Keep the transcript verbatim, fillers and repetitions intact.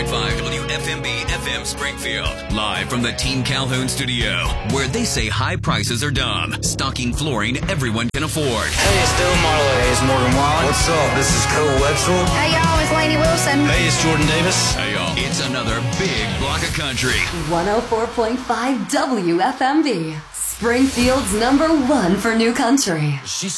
five W F M B F M Springfield. Live from the Team Calhoun studio, where they say high prices are dumb. Stocking flooring everyone can afford. Hey, it's Dylan Marlowe. Hey, it's Morgan Wallen. What's up? This is Cole Wetzel. Hey, y'all, it's Lainey Wilson. Hey, it's Jordan Davis. Hey, y'all. It's another big block of country. one oh four point five W F M B. Springfield's number one for new country. She